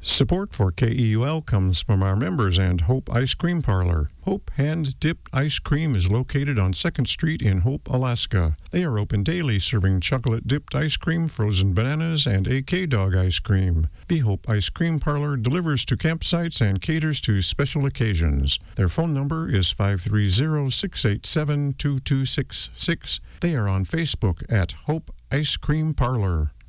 Support for KEUL comes from our members and Hope Ice Cream Parlor. Hope Hand-Dipped Ice Cream is located on 2nd Street in Hope, Alaska. They are open daily, serving chocolate-dipped ice cream, frozen bananas, and AK Dog ice cream. The Hope Ice Cream Parlor delivers to campsites and caters to special occasions. Their phone number is 530-687-2266. They are on Facebook at Hope Ice Cream Parlor.